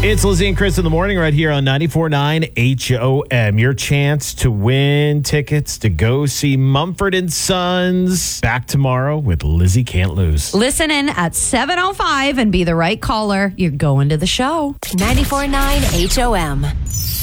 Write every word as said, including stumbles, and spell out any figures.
It's Lizzie and Chris in the morning right here on ninety-four point nine H O M. Your chance to win tickets to go see Mumford and Sons. Back tomorrow with Lizzie Can't Lose. Listen in at seven oh five and be the right caller. You're going to the show. ninety-four point nine H O M.